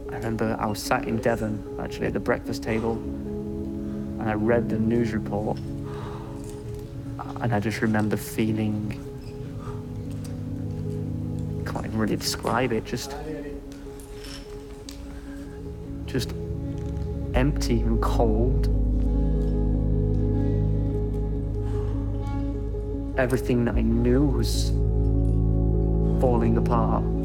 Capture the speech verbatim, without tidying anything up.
I remember I was sat in Devon, actually, at the breakfast table, and I read the news report, and I just remember feeling, can't even really describe it, just, just empty and cold. Everything that I knew was falling apart.